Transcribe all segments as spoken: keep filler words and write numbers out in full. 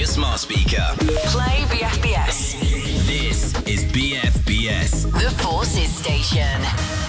your smart speaker. Play B F B S. This is B F B S. The Forces Station.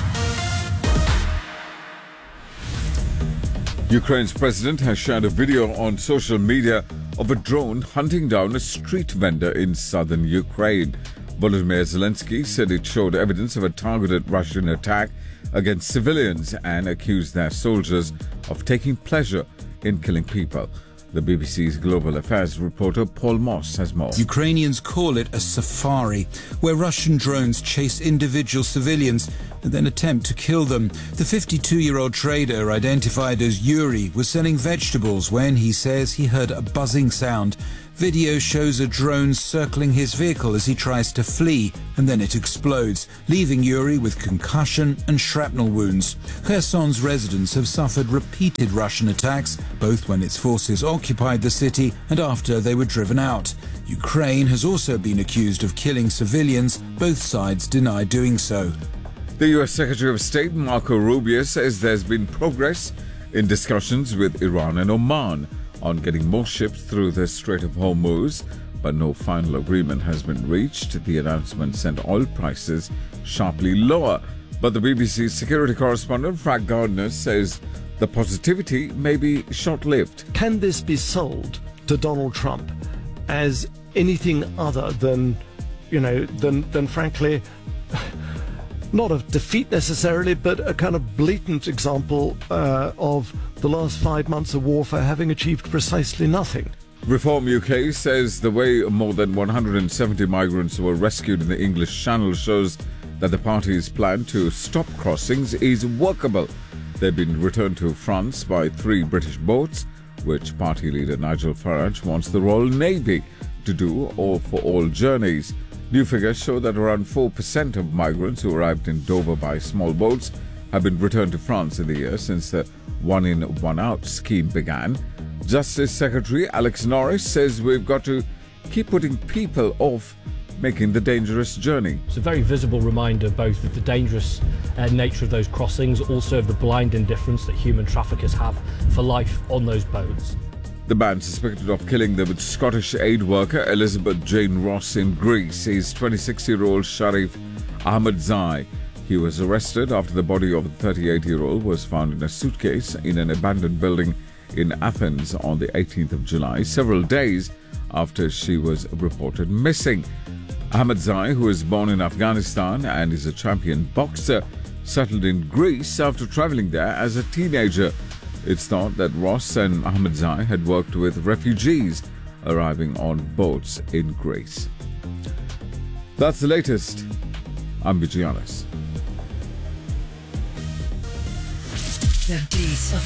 Ukraine's president has shared a video on social media of a drone hunting down a street vendor in southern Ukraine. Volodymyr Zelensky said it showed evidence of a targeted Russian attack against civilians and accused their soldiers of taking pleasure in killing people. The B B C's Global Affairs reporter Paul Moss has more. Ukrainians call it a safari, where Russian drones chase individual civilians and then attempt to kill them. The fifty-two-year-old trader, identified as Yuri, was selling vegetables when he says he heard a buzzing sound. Video shows a drone circling his vehicle as he tries to flee, and then it explodes, leaving Yuri with concussion and shrapnel wounds. Kherson's residents have suffered repeated Russian attacks, both when its forces occupied the city and after they were driven out. Ukraine has also been accused of killing civilians. Both sides deny doing so. The U S Secretary of State Marco Rubio says there's been progress in discussions with Iran and Oman on getting more ships through the Strait of Hormuz, but no final agreement has been reached. The announcement sent oil prices sharply lower. But the B B C's security correspondent, Frank Gardner, says the positivity may be short-lived. Can this be sold to Donald Trump as anything other than, you know, than, than frankly, not a defeat necessarily, but a kind of blatant example uh, of the last five months of warfare having achieved precisely nothing? Reform U K says the way more than one hundred seventy migrants were rescued in the English Channel shows that the party's plan to stop crossings is workable. They've been returned to France by three British boats, which party leader Nigel Farage wants the Royal Navy to do, or for all journeys. New figures show that around four percent of migrants who arrived in Dover by small boats have been returned to France in the year since the one-in, one-out scheme began. Justice Secretary Alex Norris says we've got to keep putting people off making the dangerous journey. It's a very visible reminder both of the dangerous uh, nature of those crossings, also of the blind indifference that human traffickers have for life on those boats. The man suspected of killing the Scottish aid worker Elizabeth Jane Ross in Greece is twenty-six-year-old Sharif Ahmadzai. He was arrested after the body of the thirty-eight-year-old was found in a suitcase in an abandoned building in Athens on the eighteenth of July, several days after she was reported missing. Ahmadzai, who was born in Afghanistan and is a champion boxer, settled in Greece after traveling there as a teenager. It's thought that Ross and Ahmadzai had worked with refugees arriving on boats in Greece. That's the latest. I'm Vigianis. The beat of